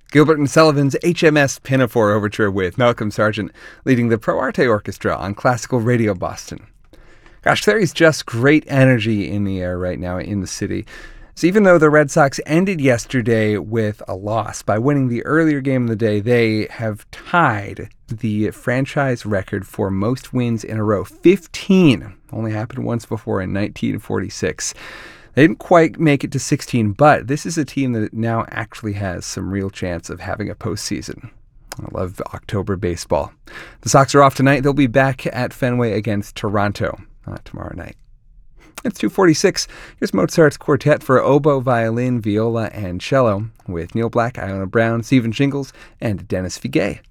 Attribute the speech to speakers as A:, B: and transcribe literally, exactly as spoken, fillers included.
A: Gilbert and Sullivan's H M S Pinafore Overture with Malcolm Sargent leading the Pro Arte Orchestra on Classical Radio Boston. Gosh, there is just great energy in the air right now in the city. So even though the Red Sox ended yesterday with a loss by winning the earlier game of the day, they have tied the franchise record for most wins in a row. fifteen. Only happened once before in nineteen forty-six. They didn't quite make it to sixteen, but this is a team that now actually has some real chance of having a postseason. I love October baseball. The Sox are off tonight. They'll be back at Fenway against Toronto uh, tomorrow night. It's two forty-six. Here's Mozart's quartet for oboe, violin, viola, and cello with Neil Black, Iona Brown, Stephen Shingles, and Dennis Figuet.